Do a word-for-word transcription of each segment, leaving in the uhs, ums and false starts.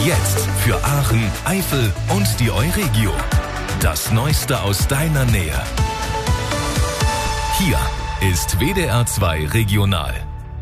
Jetzt für Aachen, Eifel und die Euregio. Das Neueste aus deiner Nähe. Hier ist W D R zwei Regional.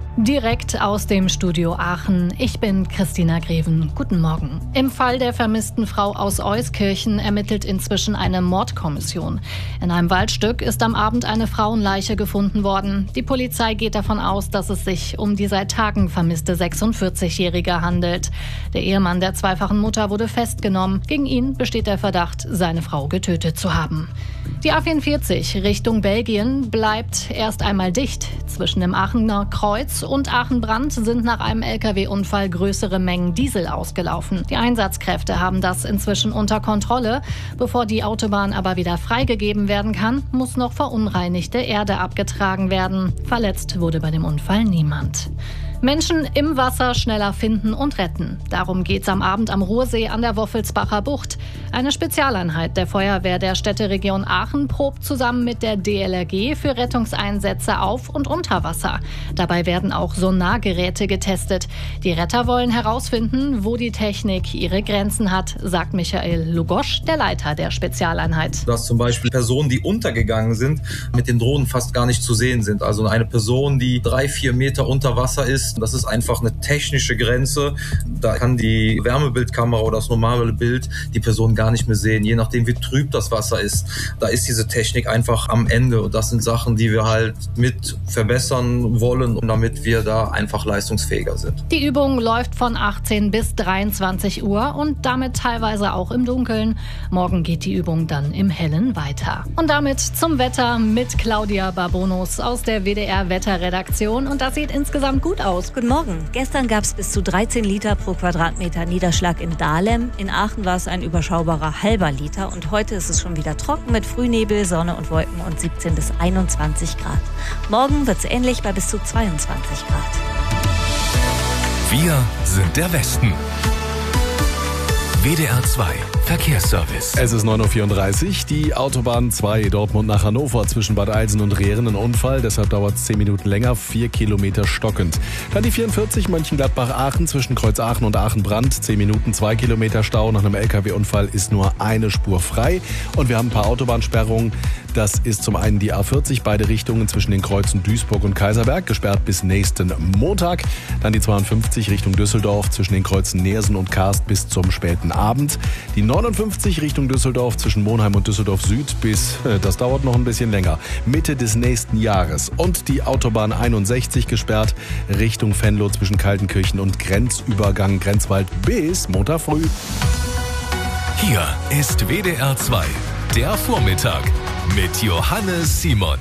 Direkt aus dem Studio Aachen. Ich bin Christina Greven. Guten Morgen. Im Fall der vermissten Frau aus Euskirchen ermittelt inzwischen eine Mordkommission. In einem Waldstück ist am Abend eine Frauenleiche gefunden worden. Die Polizei geht davon aus, dass es sich um die seit Tagen vermisste sechsundvierzigjährige handelt. Der Ehemann der zweifachen Mutter wurde festgenommen. Gegen ihn besteht der Verdacht, seine Frau getötet zu haben. Die A vierundvierzig Richtung Belgien bleibt erst einmal dicht. Zwischen dem Aachener Kreuz und Aachen-Brandt sind nach einem L K W-Unfall größere Mengen Diesel ausgelaufen. Die Einsatzkräfte haben das inzwischen unter Kontrolle. Bevor die Autobahn aber wieder freigegeben werden kann, muss noch verunreinigte Erde abgetragen werden. Verletzt wurde bei dem Unfall niemand. Menschen im Wasser schneller finden und retten. Darum geht's am Abend am Ruhrsee an der Woffelsbacher Bucht. Eine Spezialeinheit der Feuerwehr der Städteregion Aachen probt zusammen mit der D L R G für Rettungseinsätze auf und unter Wasser. Dabei werden auch Sonargeräte getestet. Die Retter wollen herausfinden, wo die Technik ihre Grenzen hat, sagt Michael Lugosch, der Leiter der Spezialeinheit. Dass zum Beispiel Personen, die untergegangen sind, mit den Drohnen fast gar nicht zu sehen sind. Also eine Person, die drei, vier Meter unter Wasser ist, das ist einfach eine technische Grenze. Da kann die Wärmebildkamera oder das normale Bild die Person gar nicht mehr sehen, je nachdem wie trüb das Wasser ist. Da ist diese Technik einfach am Ende. Und das sind Sachen, die wir halt mit verbessern wollen, damit wir da einfach leistungsfähiger sind. Die Übung läuft von achtzehn bis dreiundzwanzig Uhr und damit teilweise auch im Dunkeln. Morgen geht die Übung dann im Hellen weiter. Und damit zum Wetter mit Claudia Barbonus aus der W D R Wetterredaktion. Und das sieht insgesamt gut aus. Guten Morgen. Gestern gab es bis zu dreizehn Liter pro Quadratmeter Niederschlag in Dahlem. In Aachen war es ein überschaubarer halber Liter. Und heute ist es schon wieder trocken mit Frühnebel, Sonne und Wolken und siebzehn bis einundzwanzig Grad. Morgen wird es ähnlich bei bis zu zweiundzwanzig Grad. Wir sind der Westen. W D R zwei Verkehrsservice. Es ist neun Uhr vierunddreißig. Die Autobahn zwei Dortmund nach Hannover zwischen Bad Eilsen und Rehren ein Unfall. Deshalb dauert es zehn Minuten länger, vier Kilometer stockend. Dann die vierundvierzig Mönchengladbach-Aachen zwischen Kreuzaachen und Aachen-Brandt. zehn Minuten, zwei Kilometer Stau. Nach einem L K W-Unfall ist nur eine Spur frei. Und wir haben ein paar Autobahnsperrungen. Das ist zum einen die A vierzig, beide Richtungen zwischen den Kreuzen Duisburg und Kaiserberg, gesperrt bis nächsten Montag. Dann die zweiundfünfzig Richtung Düsseldorf zwischen den Kreuzen Neersen und Karst bis zum späten Abend. Die neunundfünfzig Richtung Düsseldorf zwischen Monheim und Düsseldorf Süd bis, das dauert noch ein bisschen länger, Mitte des nächsten Jahres. Und die Autobahn einundsechzig gesperrt Richtung Venlo zwischen Kaltenkirchen und Grenzübergang Grenzwald bis Montag früh. Hier ist W D R zwei, der Vormittag mit Johannes Simon.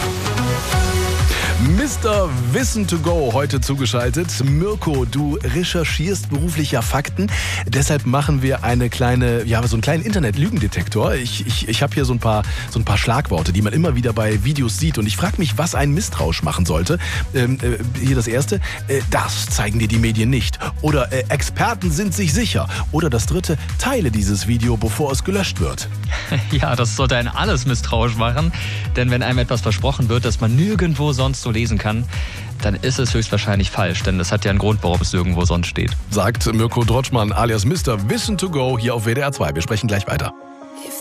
Mister Wissen to go heute zugeschaltet. Mirko, du recherchierst beruflich ja Fakten. Deshalb machen wir eine kleine, ja, so einen kleinen Internet-Lügendetektor. Ich, ich, ich habe hier so ein paar, so ein paar Schlagworte, die man immer wieder bei Videos sieht. Und ich frage mich, was ein Misstrauisch machen sollte. Ähm, äh, hier das erste. Äh, das zeigen dir die Medien nicht. Oder äh, Experten sind sich sicher. Oder das dritte. Teile dieses Video, bevor es gelöscht wird. Ja, das sollte einen alles misstrauisch machen. Denn wenn einem etwas versprochen wird, das man nirgendwo sonst so lesen kann, dann ist es höchstwahrscheinlich falsch, denn das hat ja einen Grund, warum es nirgendwo sonst steht. Sagt Mirko Drotschmann alias Mister Wissen to go hier auf W D R zwei. Wir sprechen gleich weiter.